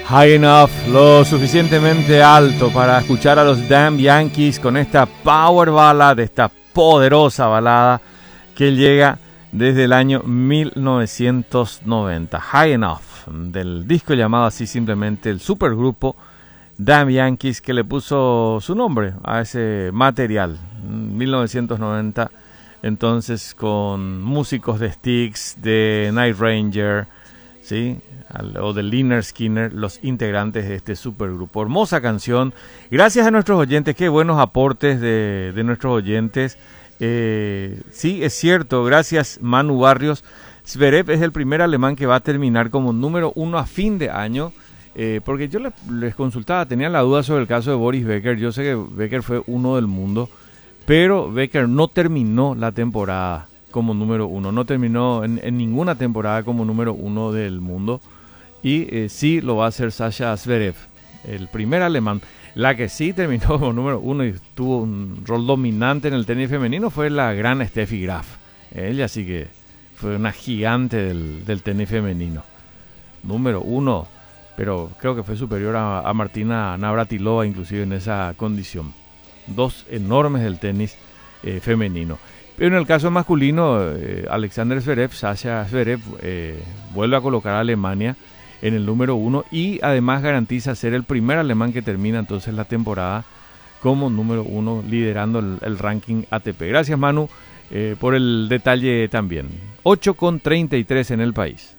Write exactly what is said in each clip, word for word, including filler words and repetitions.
High enough, lo suficientemente alto para escuchar a los Damn Yankees con esta power ballad, esta poderosa balada que llega desde el año mil novecientos noventa. High enough, del disco llamado así simplemente el supergrupo Damn Yankees, que le puso su nombre a ese material. mil novecientos noventa, entonces con músicos de Styx, de Night Ranger, ¿sí? O de Lynyrd Skynyrd, los integrantes de este supergrupo. Hermosa canción. Gracias a nuestros oyentes, qué buenos aportes de, de nuestros oyentes. Eh, sí, es cierto, gracias Manu Barrios. Zverev es el primer alemán que va a terminar como número uno a fin de año. Eh, porque yo les, les consultaba, tenía la duda sobre el caso de Boris Becker. Yo sé que Becker fue uno del mundo, pero Becker no terminó la temporada como número uno. No terminó en, en ninguna temporada como número uno del mundo. Y eh, sí lo va a hacer Sasha Zverev, el primer alemán. La que sí terminó como número uno y tuvo un rol dominante en el tenis femenino fue la gran Steffi Graf. Ella sí que fue una gigante del, del tenis femenino. Número uno, pero creo que fue superior a, a Martina Navratilova inclusive en esa condición. Dos enormes del tenis eh, femenino. Pero en el caso masculino, eh, Alexander Zverev, Sasha Zverev, eh, vuelve a colocar a Alemania en el número uno y además garantiza ser el primer alemán que termina entonces la temporada como número uno, liderando el, el ranking A T P. Gracias, Manu, eh, por el detalle también. ocho con treinta y tres en el país.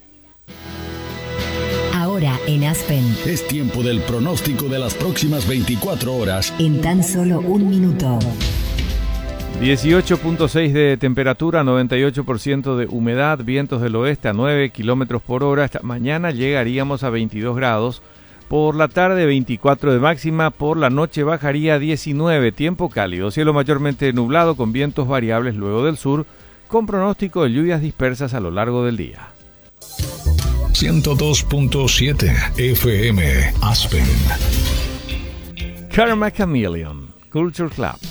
Ahora en Aspen es tiempo del pronóstico de las próximas veinticuatro horas en tan solo un minuto. dieciocho punto seis de temperatura, noventa y ocho por ciento de humedad, vientos del oeste a nueve kilómetros por hora. Esta mañana llegaríamos a veintidós grados, por la tarde veinticuatro de máxima, por la noche bajaría a diecinueve, tiempo cálido, cielo mayormente nublado con vientos variables luego del sur, con pronóstico de lluvias dispersas a lo largo del día. ciento dos punto siete F M Aspen. Karma Chameleon, Culture Club.